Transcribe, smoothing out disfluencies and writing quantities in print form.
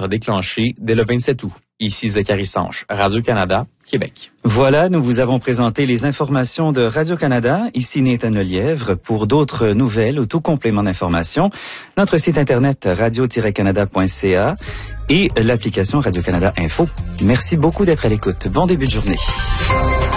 être déclenchée dès le 27 août. Ici Zachary Sanche, Radio-Canada, Québec. Voilà, nous vous avons présenté les informations de Radio-Canada. Ici Nathan Lelièvre. Pour d'autres nouvelles ou tout complément d'information, notre site internet radio-canada.ca et l'application Radio-Canada Info. Merci beaucoup d'être à l'écoute. Bon début de journée.